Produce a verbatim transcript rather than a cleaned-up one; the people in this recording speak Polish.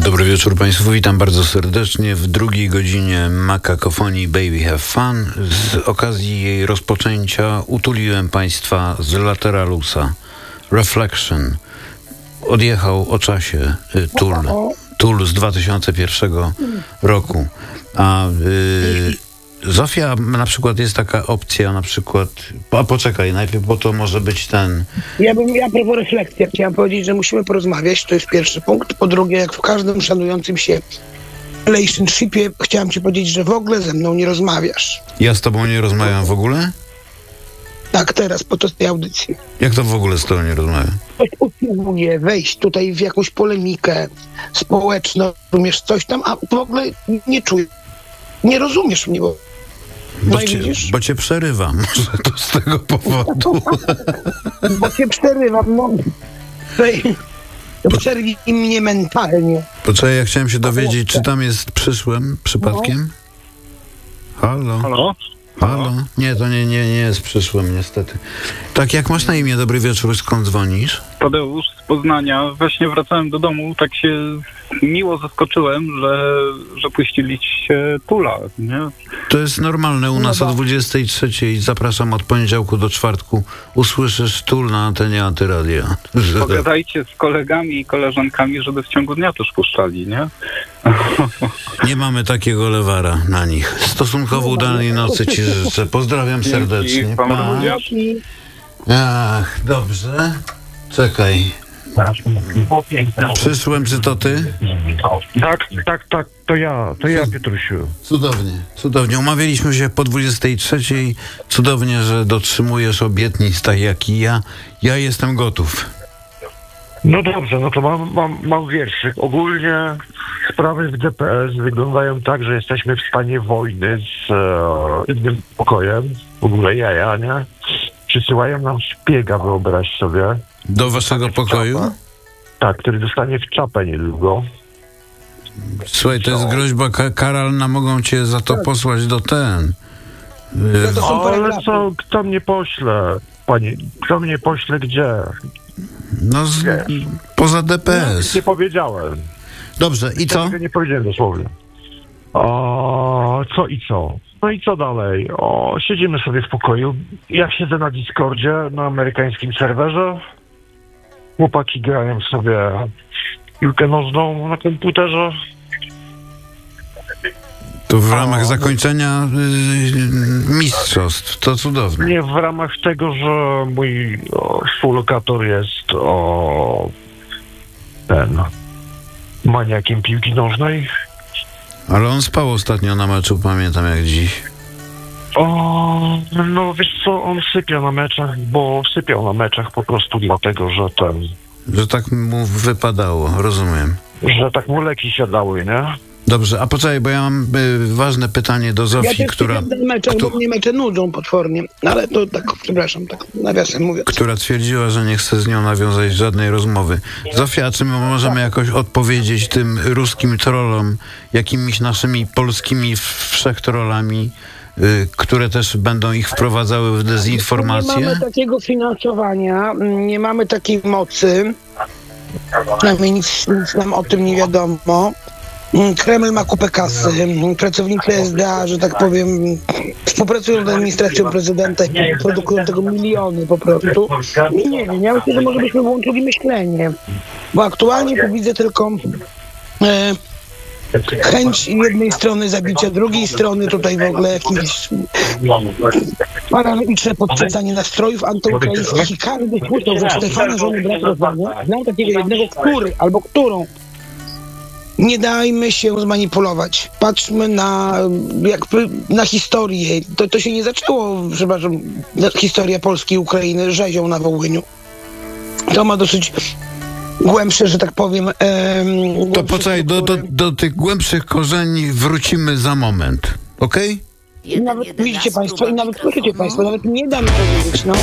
Dobry wieczór Państwu, witam bardzo serdecznie w drugiej godzinie Makakofonii Baby Have Fun. Z okazji jej rozpoczęcia utuliłem Państwa z Lateralusa. Reflection. Odjechał o czasie y, Tool. Tool z dwa tysiące pierwszego roku. A y, Zofia, na przykład jest taka opcja, na przykład, a poczekaj, najpierw, bo to może być ten... Ja bym, ja propos refleksji, chciałem powiedzieć, że musimy porozmawiać, to jest pierwszy punkt. Po drugie, jak w każdym szanującym się relationshipie, chciałem ci powiedzieć, że w ogóle ze mną nie rozmawiasz. Ja z tobą nie rozmawiam w ogóle? Tak, teraz, po to z tej audycji. Jak to w ogóle z tobą nie rozmawiam? Ktoś usiłuje wejść tutaj w jakąś polemikę społeczną, rozumiesz coś tam, a w ogóle nie czuję. Nie rozumiesz mnie, bo... Bo, No i cię, widzisz? bo cię przerywam, może to z tego powodu. Bo cię przerywam, no. Przerwij mnie mentalnie. Poczekaj, ja chciałem się dowiedzieć, czy tam jest przyszłym przypadkiem? Halo? Halo? Halo? Nie, to nie, nie, nie jest przyszłym, niestety. Tak, jak masz na imię? Dobry wieczór, skąd dzwonisz? Tadeusz z Poznania. Właśnie wracałem do domu, tak się miło zaskoczyłem, że, że puściliście Tula, nie? To jest normalne u nas o dwudziestej trzeciej. Zapraszam od poniedziałku do czwartku. Usłyszysz Tool na antenie Antyradia. Pogadajcie z kolegami i koleżankami, żeby w ciągu dnia też puszczali, nie? Nie mamy takiego lewara na nich. Stosunkowo udanej nocy ci życzę. Pozdrawiam serdecznie. Pan Pa. również. Ach, dobrze. Czekaj. Przyszłem, czy to ty? Tak, tak, tak, to ja, to ja, Piotrusiu. Cudownie, cudownie. Umawialiśmy się po dwudziestej trzeciej. Cudownie, że dotrzymujesz obietnic tak jak i ja. Ja jestem gotów. No dobrze, no to mam, mam, mam wierszyk. Ogólnie sprawy w D P S wyglądają tak, że jesteśmy w stanie wojny z e, innym pokojem. W ogóle jaja, nie? Przysyłają nam szpiega, wyobraź sobie. Do waszego pokoju? Tak, który dostanie w czapę niedługo. Słuchaj, to jest groźba ka- karalna, mogą cię za to posłać do ten. To są Ale paragrafy. co, kto mnie pośle? Panie, kto mnie pośle gdzie? No, z, poza D P S. Nie powiedziałem. Dobrze, i co? Tego nie powiedziałem dosłownie. O, co i co? No i co dalej? O, siedzimy sobie w pokoju. Ja siedzę na Discordzie, na amerykańskim serwerze. Chłopaki grają sobie piłkę nożną na komputerze. To w ramach zakończenia y, mistrzostw. To cudowne. Nie w ramach tego, że mój o, współlokator jest o, ten maniakiem piłki nożnej. Ale on spał ostatnio na meczu, pamiętam jak dziś. O, no wiesz co, on sypia na meczach, bo sypiał na meczach po prostu dlatego, że ten, Że tak mu wypadało, rozumiem. że tak mu leki siadały, nie? Dobrze, a poczekaj, bo ja mam y, ważne pytanie do Ja Zofii, też która, która, mecze, kto- bo mnie mecze nudzą potwornie. Ale to tak, przepraszam, tak nawiasem mówiąc. która twierdziła, że nie chce z nią nawiązać żadnej rozmowy. Zofia, czy my możemy jakoś odpowiedzieć tym ruskim trollom, jakimiś naszymi polskimi wszechtrollami, y, które też będą ich wprowadzały w Nie dezinformację? mamy takiego finansowania, nie mamy takiej mocy. Przynajmniej nic, nic nam o tym nie wiadomo. Kreml ma kupę kasy. Pracownicy S D A, że tak powiem, współpracują z administracją prezydenta i produkują tego miliony po prostu. I nie wiem, ja myślę, że może byśmy włączyli myślenie. Bo aktualnie tu widzę tylko e, chęć jednej strony zabicia drugiej strony, tutaj w ogóle jakieś paraliczne podsycanie nastrojów antyukraińskich i każdy słyszał, że Stefana żony brat rozwania. Znam takiego jednego, który albo którą. Nie dajmy się zmanipulować. Patrzmy na, jakby, na historię. To, to się nie zaczęło, przepraszam, historia Polski i Ukrainy rzezią na Wołyniu. To ma dosyć głębsze, że tak powiem... Em, To poczekaj, do, do, do tych głębszych korzeni wrócimy za moment, okej? I nawet, widzicie państwo, i nawet słyszycie państwo, nawet nie damy powiedzieć, no.